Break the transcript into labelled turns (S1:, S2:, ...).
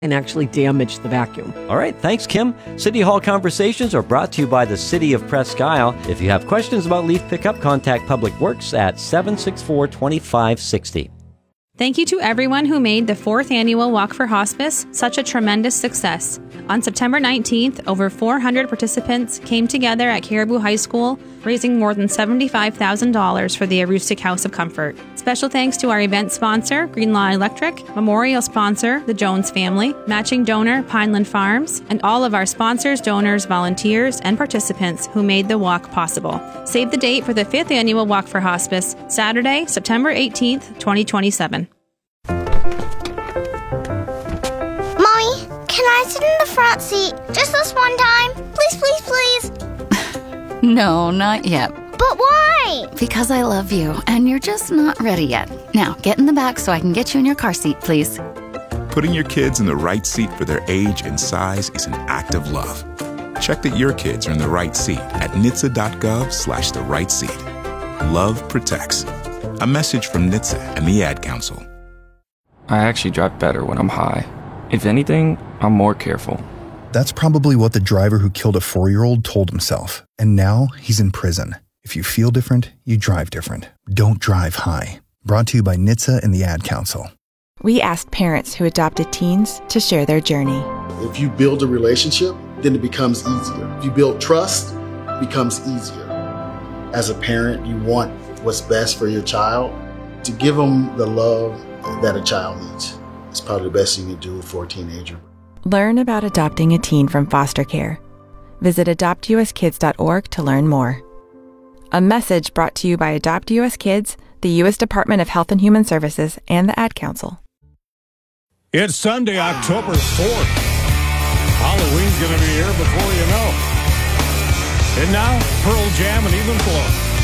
S1: and actually damage the vacuum.
S2: All right, thanks, Kim. City Hall Conversations are brought to you by the City of Presque Isle. If you have questions about leaf pickup, contact Public Works at 764-2560.
S3: Thank you to everyone who made the 4th Annual Walk for Hospice such a tremendous success. On September 19th, over 400 participants came together at Caribou High School, raising more than $75,000 for the Aroostook House of Comfort. Special thanks to our event sponsor, Greenlaw Electric, memorial sponsor, the Jones family, matching donor, Pineland Farms, and all of our sponsors, donors, volunteers, and participants who made the walk possible. Save the date for the 5th Annual Walk for Hospice, Saturday, September 18th, 2027.
S4: Mommy, can I sit in the front seat just this one time? Please, please, please.
S5: No, not yet.
S4: But why?
S5: Because I love you, and you're just not ready yet. Now, get in the back so I can get you in your car seat, please.
S6: Putting your kids in the right seat for their age and size is an act of love. Check that your kids are in the right seat at NHTSA.gov/the right seat. Love protects. A message from NHTSA and the Ad Council.
S7: I actually drive better when I'm high. If anything, I'm more careful.
S8: That's probably what the driver who killed a 4-year-old told himself, and now he's in prison. If you feel different, you drive different. Don't drive high. Brought to you by NHTSA and the Ad Council.
S9: We asked parents who adopted teens to share their journey.
S10: If you build a relationship, then it becomes easier. If you build trust, it becomes easier. As a parent, you want what's best for your child. To give them the love that a child needs. It's probably the best thing you can do for a teenager.
S9: Learn about adopting a teen from foster care. Visit adoptuskids.org to learn more. A message brought to you by Adopt US Kids, the U.S. Department of Health and Human Services, and the Ad Council.
S11: It's Sunday, October 4th. Halloween's going to be here before you know. And now, Pearl Jam and Even Flow.